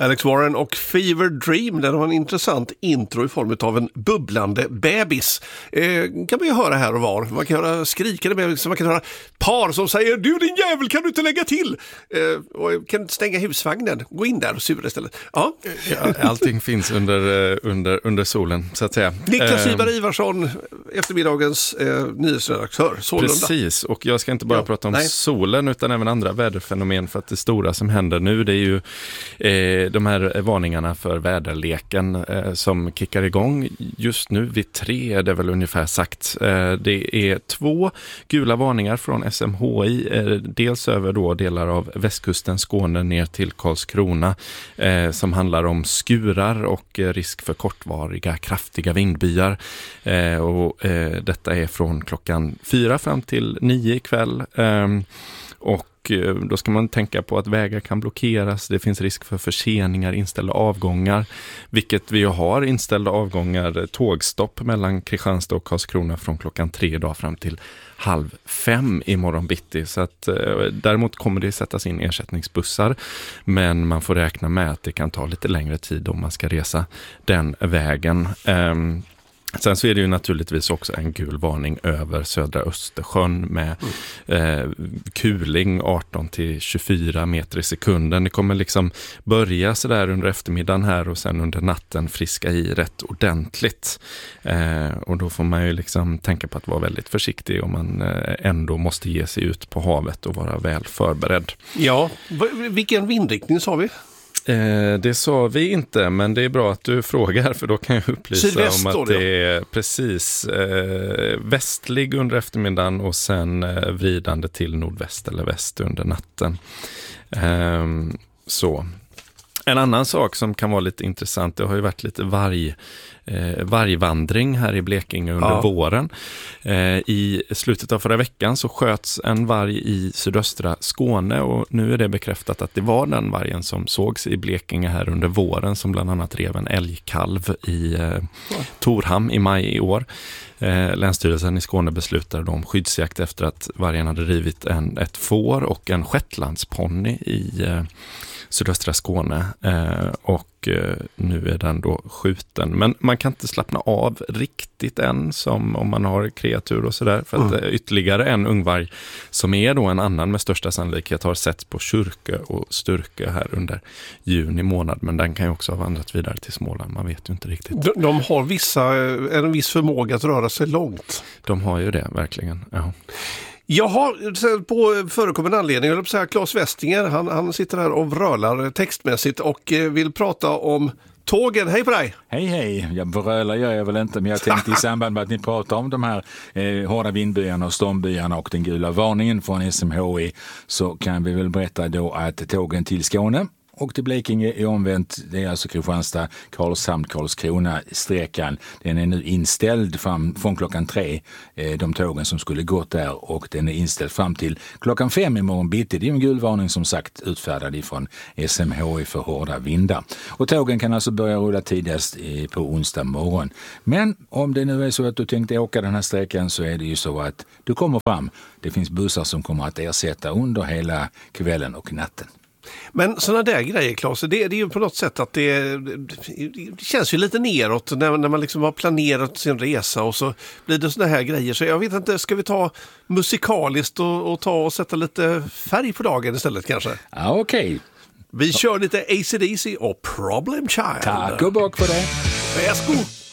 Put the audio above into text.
Alex Warren och Fever Dream, den har en intressant intro i form av en bubblande bebis. Kan man ju höra här och var. Man kan höra skrikande bebis, man kan höra par som säger du din jävel, kan du inte lägga till? Och kan stänga husvagnen, gå in där och sura istället. Ja. Allting finns under solen, så att säga. Niklas Ivarsson, eftermiddagens nyhetsredaktör. Sålunda. Precis, och jag ska inte bara prata om solen utan även andra väderfenomen, för att det stora som händer nu, det är ju de här varningarna för väderleken som kickar igång just nu vid 3, är det väl ungefär sagt. Det är 2 gula varningar från SMHI, dels över då delar av västkusten Skåne ner till Karlskrona, som handlar om skurar och risk för kortvariga kraftiga vindbyar. Detta är från klockan 4 fram till 9 ikväll. Och då ska man tänka på att vägar kan blockeras, det finns risk för förseningar, inställda avgångar, vilket vi har inställda avgångar, tågstopp mellan Kristianstad och Karlskrona från klockan 3 idag fram till 4:30 imorgon bitti. Så att, däremot kommer det sättas in ersättningsbussar, men man får räkna med att det kan ta lite längre tid om man ska resa den vägen. Sen så är det ju naturligtvis också en gul varning över södra Östersjön med kuling 18-24 meter i sekunden. Det kommer liksom börja så där under eftermiddagen här och sen under natten friska i rätt ordentligt. Och då får man ju liksom tänka på att vara väldigt försiktig om man ändå måste ge sig ut på havet och vara väl förberedd. Ja, vilken vindriktning sa vi? Det sa vi inte, men det är bra att du frågar, för då kan jag upplysa Sydväst, om att det är precis västlig under eftermiddagen och sen vridande till nordväst eller väst under natten. Så. En annan sak som kan vara lite intressant, det har ju varit lite vargvandring här i Blekinge under våren. I slutet av förra veckan så sköts en varg i sydöstra Skåne, och nu är det bekräftat att det var den vargen som sågs i Blekinge här under våren som bland annat rev en älgkalv i Torhamn i maj i år. Länsstyrelsen i Skåne beslutade om skyddsjakt efter att vargen hade rivit ett får och en shetlandsponny i sydöstra Skåne, och nu är den då skjuten. Men man kan inte slappna av riktigt än som om man har kreatur och sådär, för att ytterligare en ungvarg som är då en annan med största sannolikhet har setts på Kyrkö och Sturkö här under juni månad, men den kan ju också ha vandrat vidare till Småland, man vet ju inte riktigt. De har en viss förmåga att röra sig långt. De har ju det, verkligen, ja. Jag har på förekommande anledning, jag vill säga Claes Westinger, han sitter här och vrölar textmässigt och vill prata om tågen. Hej på dig! Hej, jag vrölar gör jag väl inte, men jag tänkte i samband med att ni pratar om de här hårda vindbyarna och stormbyarna och den gula varningen från SMHI, så kan vi väl berätta då att tågen till Skåne och till Blekinge är omvänt. Det är alltså Kristianstad, Karlshamn, Karlskrona sträckan. Den är nu inställd från klockan 3, de tågen som skulle gått där, och den är inställd fram till klockan 5 imorgon bitti. Det är en gulvarning som sagt utfärdad ifrån SMHI för hårda vindar. Och tågen kan alltså börja rulla tidigast på onsdag morgon. Men om det nu är så att du tänkte åka den här sträckan, så är det ju så att du kommer fram. Det finns bussar som kommer att ersätta under hela kvällen och natten. Men sådana där grejer, Claes, det är ju på något sätt att det känns ju lite neråt när man liksom har planerat sin resa och så blir det sådana här grejer. Så jag vet inte, ska vi ta musikaliskt och ta och sätta lite färg på dagen istället kanske? Ja, okej. Vi kör lite AC/DC och Problem Child. Tack och bock för det. Varsågod.